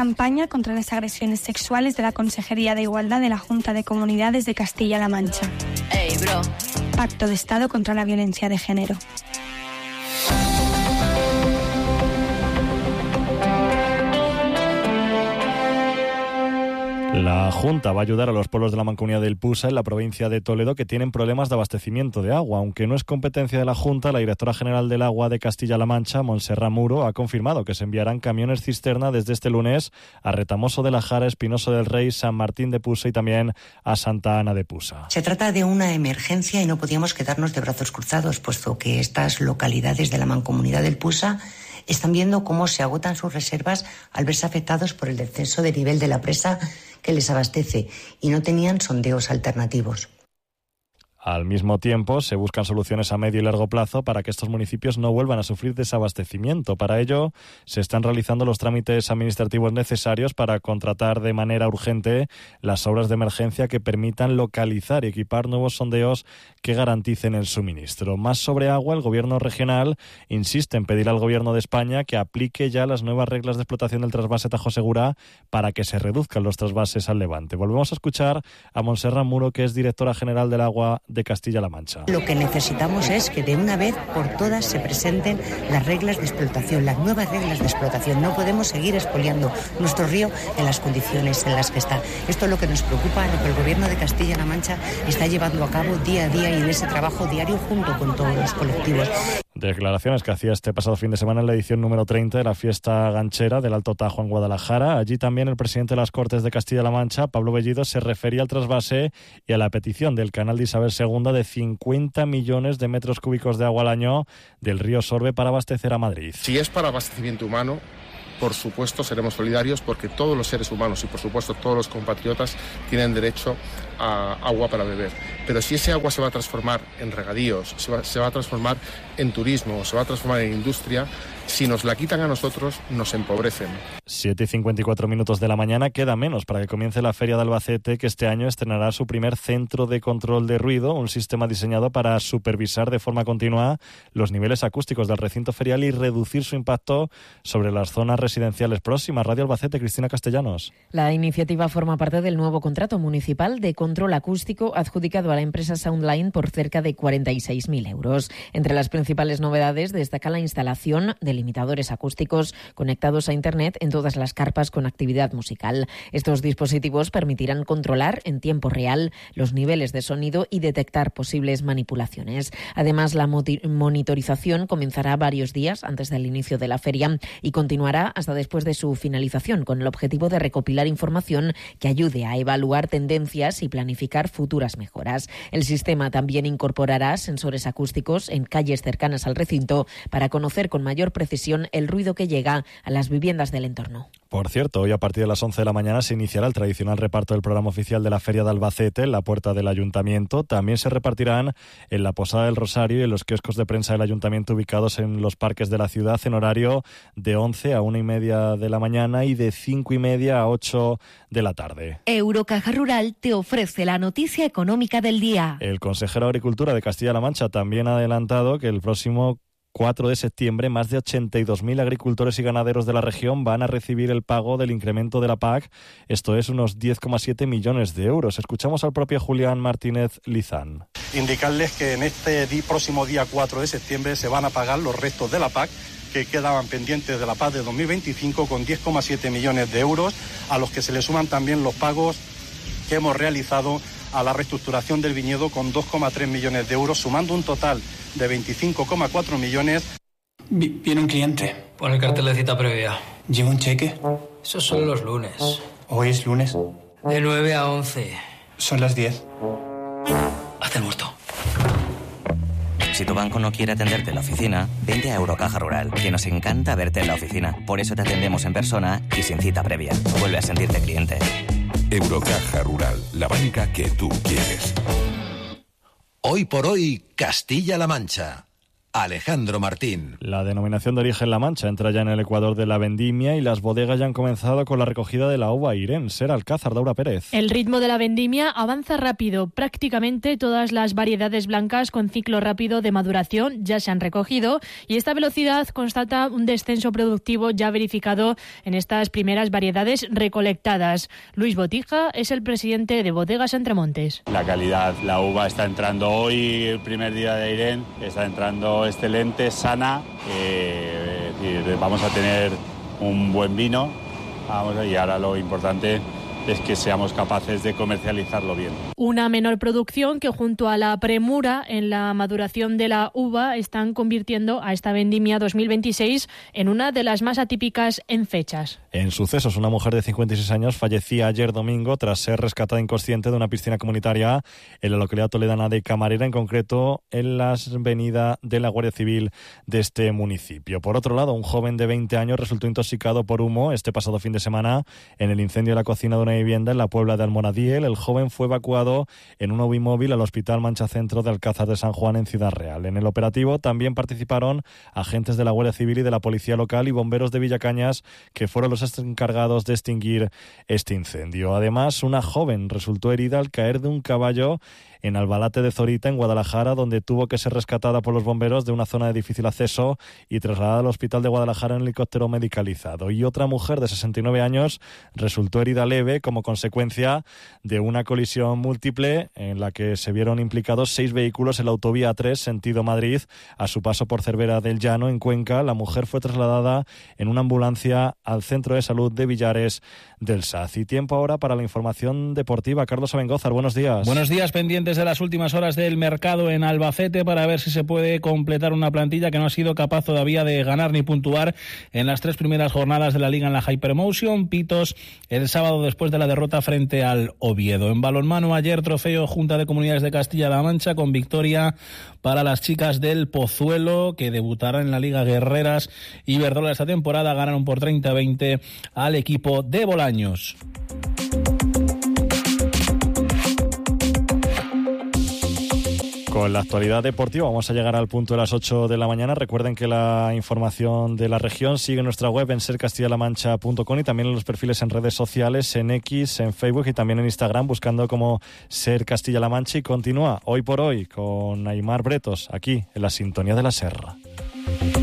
campaña contra las agresiones sexuales de la Consejería de Igualdad de la Junta de Comunidades de Castilla-La Mancha. Hey, bro. Pacto de Estado contra la violencia de género. La Junta va a ayudar a los pueblos de la Mancomunidad del Pusa en la provincia de Toledo que tienen problemas de abastecimiento de agua. Aunque no es competencia de la Junta, la directora general del Agua de Castilla-La Mancha, Montserrat Muro, ha confirmado que se enviarán camiones cisterna desde este lunes a Retamoso de la Jara, Espinoso del Rey, San Martín de Pusa y también a Santa Ana de Pusa. Se trata de una emergencia y no podíamos quedarnos de brazos cruzados, puesto que estas localidades de la Mancomunidad del Pusa están viendo cómo se agotan sus reservas al verse afectados por el descenso de nivel de la presa que les abastece y no tenían sondeos alternativos. Al mismo tiempo, se buscan soluciones a medio y largo plazo para que estos municipios no vuelvan a sufrir desabastecimiento. Para ello, se están realizando los trámites administrativos necesarios para contratar de manera urgente las obras de emergencia que permitan localizar y equipar nuevos sondeos que garanticen el suministro. Más sobre agua, el Gobierno regional insiste en pedir al Gobierno de España que aplique ya las nuevas reglas de explotación del trasvase Tajo Segura para que se reduzcan los trasvases al Levante. Volvemos a escuchar a Montserrat Muro, que es directora general del Agua de Castilla-La Mancha. Lo que necesitamos es que de una vez por todas se presenten las reglas de explotación, las nuevas reglas de explotación. No podemos seguir expoliando nuestro río en las condiciones en las que está. Esto es lo que nos preocupa, lo que el Gobierno de Castilla-La Mancha está llevando a cabo día a día y en ese trabajo diario junto con todos los colectivos. Declaraciones que hacía este pasado fin de semana en la edición número 30 de la fiesta ganchera del Alto Tajo en Guadalajara. Allí también el presidente de las Cortes de Castilla-La Mancha, Pablo Bellido, se refería al trasvase y a la petición del canal de Isabel II de 50 millones de metros cúbicos de agua al año del río Sorbe para abastecer a Madrid. Si es para abastecimiento humano, por supuesto seremos solidarios porque todos los seres humanos y por supuesto todos los compatriotas tienen derecho a agua para beber. Pero si ese agua se va a transformar en regadíos, se va a transformar en turismo, se va a transformar en industria, si nos la quitan a nosotros, nos empobrecen. 7:54 de la mañana, queda menos para que comience la Feria de Albacete, que este año estrenará su primer centro de control de ruido, un sistema diseñado para supervisar de forma continua los niveles acústicos del recinto ferial y reducir su impacto sobre las zonas residenciales próximas. Radio Albacete, Cristina Castellanos. La iniciativa forma parte del nuevo contrato municipal de control acústico adjudicado a la empresa Soundline por cerca de 46.000 euros. Entre las principales novedades destaca la instalación de limitadores acústicos conectados a Internet en todas las carpas con actividad musical. Estos dispositivos permitirán controlar en tiempo real los niveles de sonido y detectar posibles manipulaciones. Además, la monitorización comenzará varios días antes del inicio de la feria y continuará hasta después de su finalización, con el objetivo de recopilar información que ayude a evaluar tendencias y planificar futuras mejoras. El sistema también incorporará sensores acústicos en calles cercanas al recinto para conocer con mayor precisión el ruido que llega a las viviendas del entorno. Por cierto, hoy a partir de las 11 de la mañana se iniciará el tradicional reparto del programa oficial de la Feria de Albacete en la puerta del Ayuntamiento. También se repartirán en la Posada del Rosario y en los kioscos de prensa del Ayuntamiento ubicados en los parques de la ciudad en horario de 11 a 1:30 de la mañana y de 5:30 a 8 de la tarde. Eurocaja Rural te ofrece la noticia económica del día. El consejero de Agricultura de Castilla-La Mancha también ha adelantado que el próximo 4 de septiembre, más de 82.000 agricultores y ganaderos de la región van a recibir el pago del incremento de la PAC, esto es unos 10,7 millones de euros. Escuchamos al propio Julián Martínez Lizán. Indicarles que en este próximo día 4 de septiembre se van a pagar los restos de la PAC que quedaban pendientes de la PAC de 2025 con 10,7 millones de euros, a los que se le suman también los pagos que hemos realizado a la reestructuración del viñedo con 2,3 millones de euros, sumando un total de 25,4 millones. Viene un cliente. Pon el cartel de cita previa. ¿Lleva un cheque? Eso son los lunes. ¿Hoy es lunes? De 9 a 11. Son las 10. Haz el muerto. Si tu banco no quiere atenderte en la oficina, vente a Eurocaja Rural, que nos encanta verte en la oficina. Por eso te atendemos en persona y sin cita previa. Vuelve a sentirte cliente. Eurocaja Rural, la banca que tú quieres. Hoy por hoy, Castilla-La Mancha. Alejandro Martín. La denominación de origen La Mancha entra ya en el ecuador de la vendimia y las bodegas ya han comenzado con la recogida de la uva. Irene, Ser Alcázar, Daura Pérez. El ritmo de la vendimia avanza rápido. Prácticamente todas las variedades blancas con ciclo rápido de maduración ya se han recogido y esta velocidad constata un descenso productivo ya verificado en estas primeras variedades recolectadas. Luis Botija es el presidente de Bodegas Entremontes. La calidad, la uva está entrando hoy, el primer día de Irene, está entrando excelente, sana, vamos a tener un buen vino, y ahora lo importante es que seamos capaces de comercializarlo bien. Una menor producción que junto a la premura en la maduración de la uva están convirtiendo a esta vendimia 2026 en una de las más atípicas en fechas. En sucesos, una mujer de 56 años fallecía ayer domingo tras ser rescatada inconsciente de una piscina comunitaria en la localidad toledana de Camarera, en concreto en la avenida de la Guardia Civil de este municipio. Por otro lado, un joven de 20 años resultó intoxicado por humo este pasado fin de semana en el incendio de la cocina de una vivienda en la Puebla de Almonadiel. El joven fue evacuado en un móvil al Hospital Mancha Centro de Alcázar de San Juan en Ciudad Real. En el operativo también participaron agentes de la Guardia Civil y de la Policía Local y bomberos de Villacañas, que fueron los encargados de extinguir este incendio. Además, una joven resultó herida al caer de un caballo en Albalate de Zorita, en Guadalajara, donde tuvo que ser rescatada por los bomberos de una zona de difícil acceso y trasladada al hospital de Guadalajara en helicóptero medicalizado. Y otra mujer de 69 años resultó herida leve como consecuencia de una colisión múltiple en la que se vieron implicados 6 vehículos en la autovía 3, sentido Madrid, a su paso por Cervera del Llano, en Cuenca. La mujer fue trasladada en una ambulancia al Centro de Salud de Villares del Saz. Y tiempo ahora para la información deportiva. Carlos Abengózar, buenos días. Buenos días, pendientes de las últimas horas del mercado en Albacete para ver si se puede completar una plantilla que no ha sido capaz todavía de ganar ni puntuar en las 3 primeras jornadas de la Liga en la Hypermotion. Pitos el sábado después de la derrota frente al Oviedo. En balonmano, ayer trofeo Junta de Comunidades de Castilla-La Mancha con victoria para las chicas del Pozuelo, que debutarán en la Liga Guerreras Iberdrola esta temporada. Ganaron por 30-20 al equipo de Bolaños. Con la actualidad deportiva vamos a llegar al punto de las 8 de la mañana. Recuerden que la información de la región sigue en nuestra web en sercastillalamancha.com y también en los perfiles en redes sociales, en X, en Facebook y también en Instagram, buscando como Ser Castilla-La Mancha. Y continúa Hoy por Hoy con Aimar Bretos, aquí en la sintonía de la Serra.